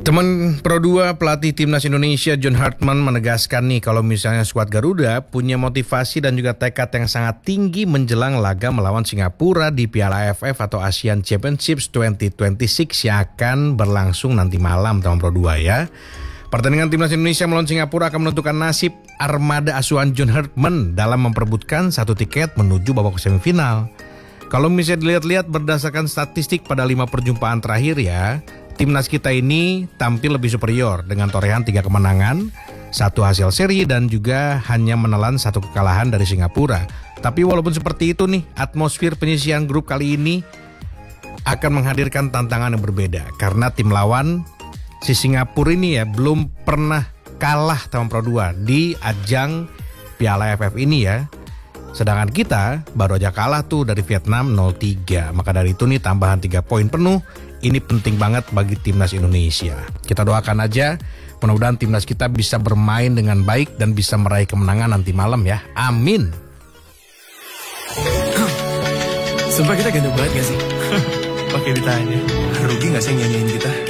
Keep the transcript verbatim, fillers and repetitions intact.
Teman Pro dua pelatih Timnas Indonesia John Hartman menegaskan nih kalau misalnya skuad Garuda punya motivasi dan juga tekad yang sangat tinggi menjelang laga melawan Singapura di Piala A F F atau Asian Championships dua ribu dua puluh enam yang akan berlangsung nanti malam, teman Pro dua ya. Pertandingan Timnas Indonesia melawan Singapura akan menentukan nasib armada asuhan John Hartman dalam memperebutkan satu tiket menuju babak semifinal. Kalau misalnya dilihat-lihat berdasarkan statistik pada lima perjumpaan terakhir ya, Timnas kita ini tampil lebih superior dengan torehan tiga kemenangan, satu hasil seri dan juga hanya menelan satu kekalahan dari Singapura. Tapi walaupun seperti itu nih, atmosfer penyisihan grup kali ini akan menghadirkan tantangan yang berbeda. Karena tim lawan si Singapura ini ya belum pernah kalah teman Pro dua di ajang Piala A F F ini ya. Sedangkan kita baru aja kalah tuh dari Vietnam nol tiga. Maka dari itu nih tambahan tiga poin penuh ini penting banget bagi Timnas Indonesia. Kita doakan aja mudah-mudahan Timnas kita bisa bermain dengan baik dan bisa meraih kemenangan nanti malam ya. Amin. Sumpah kita ganteng banget gak sih? Pakai ditanya, rugi gak sih nyanyiin kita?